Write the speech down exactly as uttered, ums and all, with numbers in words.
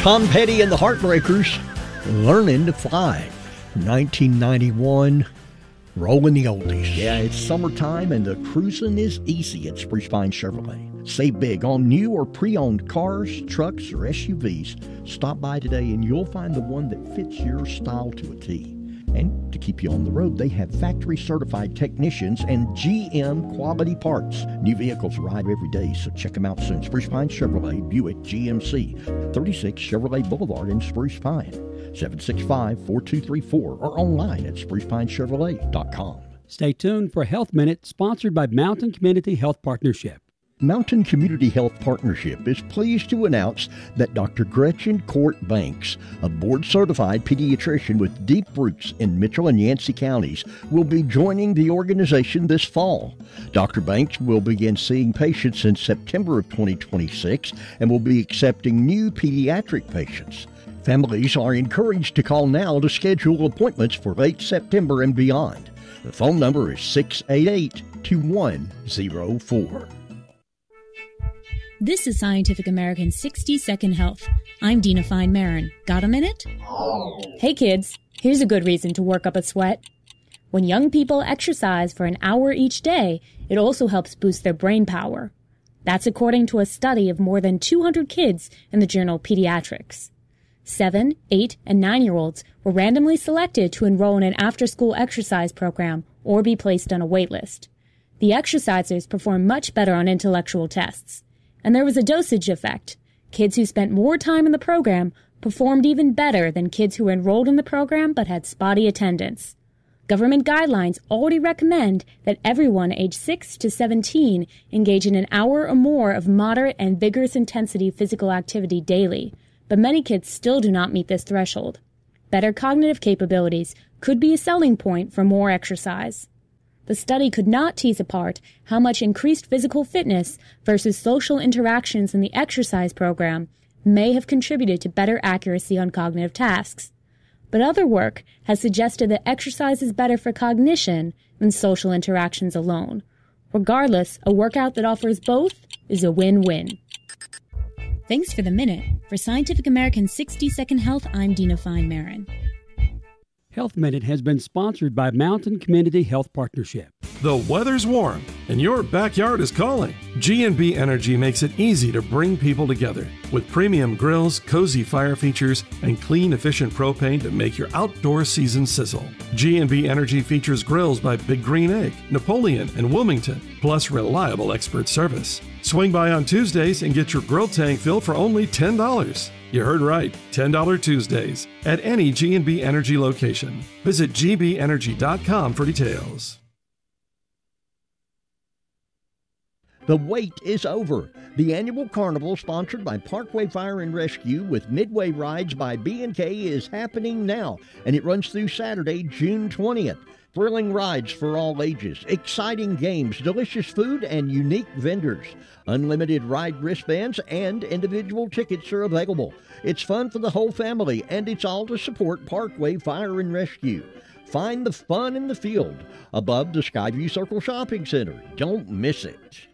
Tom Petty and the Heartbreakers, Learning to Fly. nineteen ninety-one, rolling the oldies. Yeah, it's summertime and the cruising is easy at Spruce Pine Chevrolet. Save big on new or pre-owned cars, trucks, or S U Vs. Stop by today and you'll find the one that fits your style to a T. And to keep you on the road, they have factory-certified technicians and G M quality parts. New vehicles arrive every day, so check them out soon. Spruce Pine Chevrolet, Buick G M C, thirty-six Chevrolet Boulevard in Spruce Pine. seven six five, four two three four or online at spruce pine chevrolet dot com. Stay tuned for Health Minute, sponsored by Mountain Community Health Partnership. Mountain Community Health Partnership is pleased to announce that Doctor Gretchen Court Banks, a board-certified pediatrician with deep roots in Mitchell and Yancey counties, will be joining the organization this fall. Doctor Banks will begin seeing patients in September of twenty twenty-six and will be accepting new pediatric patients. Families are encouraged to call now to schedule appointments for late September and beyond. The phone number is six eight eight, two one zero four. This is Scientific American's sixty second Health. I'm Dina Fine-Marin. Got a minute? Hey kids, here's a good reason to work up a sweat. When young people exercise for an hour each day, it also helps boost their brain power. That's according to a study of more than two hundred kids in the journal Pediatrics. Seven, eight, and nine-year-olds were randomly selected to enroll in an after-school exercise program or be placed on a wait list. The exercisers performed much better on intellectual tests. And there was a dosage effect. Kids who spent more time in the program performed even better than kids who were enrolled in the program but had spotty attendance. Government guidelines already recommend that everyone aged six to seventeen engage in an hour or more of moderate and vigorous intensity physical activity daily, but many kids still do not meet this threshold. Better cognitive capabilities could be a selling point for more exercise. The study could not tease apart how much increased physical fitness versus social interactions in the exercise program may have contributed to better accuracy on cognitive tasks. But other work has suggested that exercise is better for cognition than social interactions alone. Regardless, a workout that offers both is a win-win. Thanks for the minute. For Scientific American's sixty second Health, I'm Dina Fine-Marin. Health Minute has been sponsored by Mountain Community Health Partnership. The weather's warm and your backyard is calling. G and B Energy makes it easy to bring people together with premium grills, cozy fire features, and clean, efficient propane to make your outdoor season sizzle. G and B Energy features grills by Big Green Egg, Napoleon, and Wilmington, plus reliable expert service. Swing by on Tuesdays and get your grill tank filled for only ten dollars. You heard right, ten dollars Tuesdays at any G and B Energy location. Visit g b energy dot com for details. The wait is over. The annual carnival, sponsored by Parkway Fire and Rescue with Midway Rides by B and K, is happening now, and it runs through Saturday, June twentieth. Thrilling rides for all ages, exciting games, delicious food, and unique vendors. Unlimited ride wristbands and individual tickets are available. It's fun for the whole family, and it's all to support Parkway Fire and Rescue. Find the fun in the field above the Skyview Circle Shopping Center. Don't miss it.